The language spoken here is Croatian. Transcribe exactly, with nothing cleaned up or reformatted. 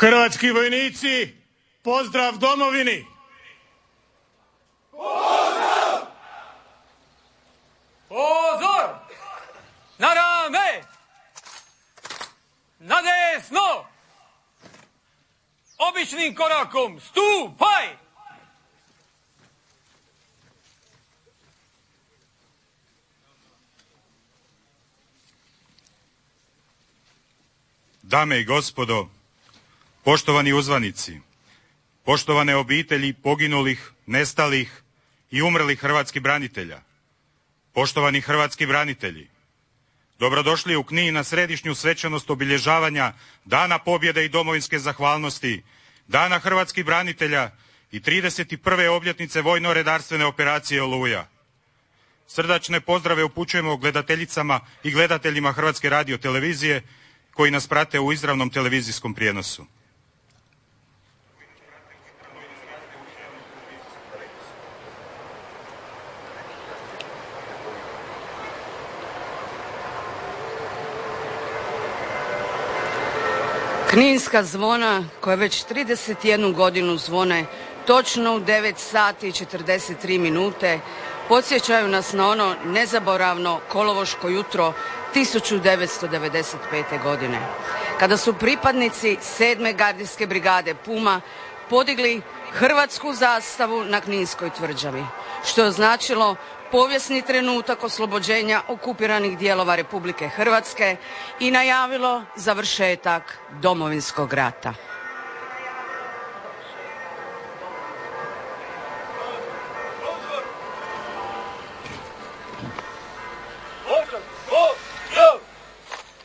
Hrvatski vojnici, pozdrav domovini! Pozdrav! Pozor! Na rame! Na desno! Običnim korakom, stupaj! Dame i gospodo, poštovani uzvanici, poštovane obitelji poginulih, nestalih i umrlih hrvatskih branitelja, poštovani hrvatski branitelji, dobrodošli u Knin na središnju svečanost obilježavanja Dana pobjede i domovinske zahvalnosti, Dana hrvatskih branitelja i trideset prve obljetnice vojno-redarstvene operacije Oluja. Srdačne pozdrave upućujemo gledateljicama i gledateljima Hrvatske radiotelevizije koji nas prate u izravnom televizijskom prijenosu. Kninska zvona koja već trideset jednu godinu zvone točno u devet sati i četrdeset tri minute podsjećaju nas na ono nezaboravno kolovoško jutro tisuću devetsto devedeset pete. godine, kada su pripadnici sedme gardijske brigade Puma podigli hrvatsku zastavu na Kninskoj tvrđavi, što je označilo povijesni trenutak oslobođenja okupiranih dijelova Republike Hrvatske i najavilo završetak Domovinskog rata.